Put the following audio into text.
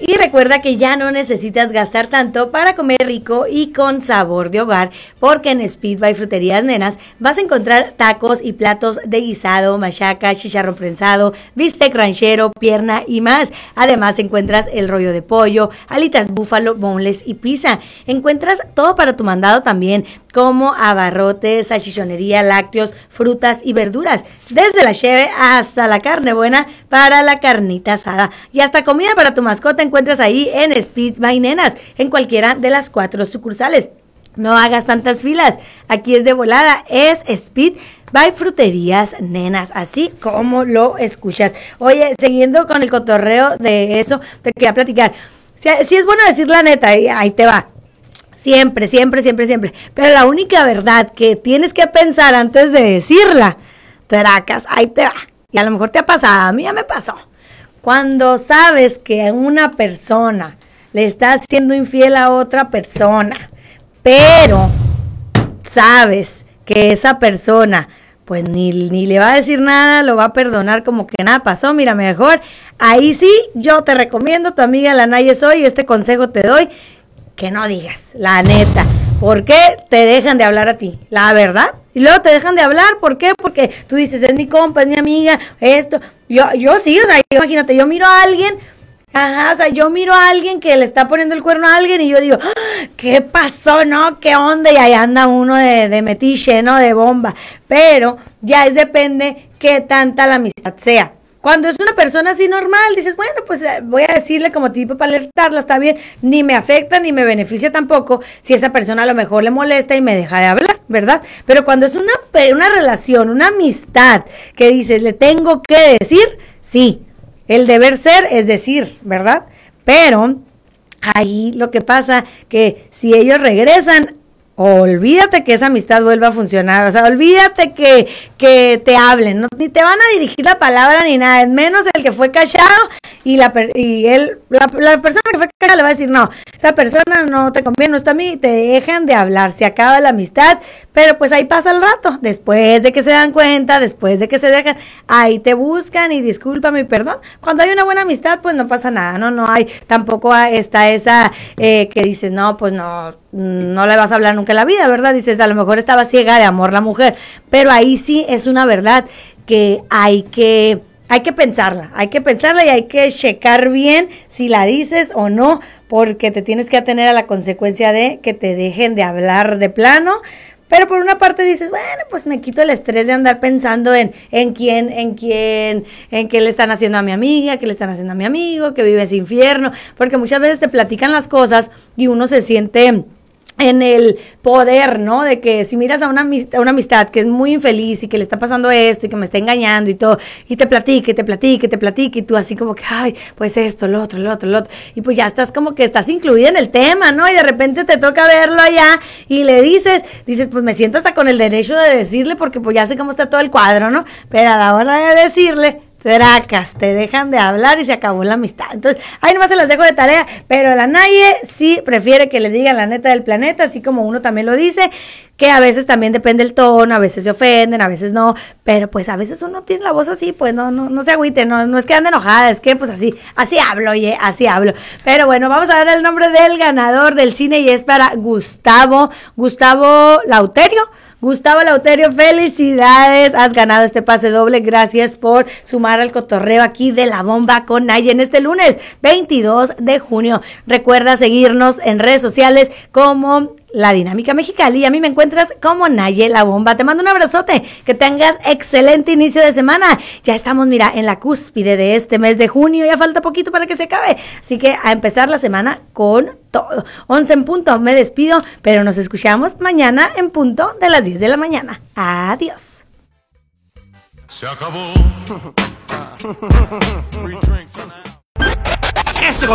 Y recuerda que ya no necesitas gastar tanto para comer rico y con sabor de hogar, porque en Speed by Fruterías Nenas vas a encontrar tacos y platos de guisado, machaca, chicharrón prensado, bistec ranchero, pierna y más. Además encuentras el rollo de pollo, alitas búfalo, boneless y pizza. Encuentras todo para tu mandado también, como abarrotes, salchichonería, lácteos, frutas y verduras, desde la cheve hasta la carne buena para la carnita asada y hasta comida para tu mascota encuentras ahí en Speed by Nenas, en cualquiera de las 4 sucursales. No hagas tantas filas, aquí es de volada, es Speed by Fruterías Nenas, así como lo escuchas. Oye, siguiendo con el cotorreo de eso, te quería platicar. Si es bueno decir la neta, ahí te va. Siempre. Pero la única verdad que tienes que pensar antes de decirla, tracas, ahí te va. Y a lo mejor te ha pasado, a mí ya me pasó. Cuando sabes que una persona le está siendo infiel a otra persona, pero sabes que esa persona pues ni le va a decir nada, lo va a perdonar como que nada pasó, mira, mejor, ahí sí, yo te recomiendo, tu amiga la Naye soy, este consejo te doy, que no digas, la neta. ¿Por qué te dejan de hablar a ti? La verdad. Y luego te dejan de hablar, ¿por qué? Porque tú dices, es mi compa, es mi amiga, esto. Yo sí, o sea, imagínate, yo miro a alguien, yo miro a alguien que le está poniendo el cuerno a alguien y yo digo, ¿qué pasó, no? ¿Qué onda? Y ahí anda uno de metiche, ¿no? De bomba. Pero ya depende qué tanta la amistad sea. Cuando es una persona así normal, dices, bueno, pues voy a decirle como tipo para alertarla, está bien, ni me afecta ni me beneficia tampoco si esa persona a lo mejor le molesta y me deja de hablar, ¿verdad? Pero cuando es una relación, una amistad que dices, le tengo que decir, sí, el deber ser es decir, ¿verdad? Pero ahí lo que pasa que si ellos regresan, olvídate que esa amistad vuelva a funcionar, o sea, olvídate que te hablen, no, ni te van a dirigir la palabra ni nada, es menos el que fue callado y la persona que fue callada le va a decir, no, esta persona no te conviene, no está a mí, y te dejan de hablar, se acaba la amistad, pero pues ahí pasa el rato, después de que se dan cuenta, después de que se dejan, ahí te buscan y discúlpame y perdón, cuando hay una buena amistad pues no pasa nada, no hay, tampoco está esa que dices, no, pues no le vas a hablar nunca en la vida, ¿verdad? Dices, a lo mejor estaba ciega de amor la mujer, pero ahí sí es una verdad que hay que pensarla y hay que checar bien si la dices o no, porque te tienes que atener a la consecuencia de que te dejen de hablar de plano. Pero por una parte dices, bueno, pues me quito el estrés de andar pensando en qué le están haciendo a mi amiga, qué le están haciendo a mi amigo, que vive ese infierno, porque muchas veces te platican las cosas y uno se siente en el poder, ¿no? De que si miras a una amistad que es muy infeliz y que le está pasando esto y que me está engañando y todo, y te platique, y tú así como que, ay, pues esto, lo otro, y pues ya estás como que estás incluida en el tema, ¿no? Y de repente te toca verlo allá y le dices, pues me siento hasta con el derecho de decirle porque pues ya sé cómo está todo el cuadro, ¿no? Pero a la hora de decirle, tracas, te dejan de hablar y se acabó la amistad. Entonces, ahí nomás se las dejo de tarea, pero la Naye sí prefiere que le digan la neta del planeta, así como uno también lo dice, que a veces también depende el tono, a veces se ofenden, a veces no, pero pues a veces uno tiene la voz así, pues no se agüite, no es que ande enojada, es que pues así hablo, oye, así hablo. Pero bueno, vamos a dar el nombre del ganador del cine y es para Gustavo Lauterio. Gustavo Lauterio, felicidades, has ganado este pase doble, gracias por sumar al cotorreo aquí de La Bomba con Naye en este lunes 22 de junio. Recuerda seguirnos en redes sociales como La Dinámica Mexicali y a mí me encuentras como Naye La Bomba. Te mando un abrazote, que tengas excelente inicio de semana. Ya estamos, mira, en la cúspide de este mes de junio, ya falta poquito para que se acabe, así que a empezar la semana con todo. 11 en punto, me despido, pero nos escuchamos mañana en punto de las 10 de la mañana. Adiós. Se acabó.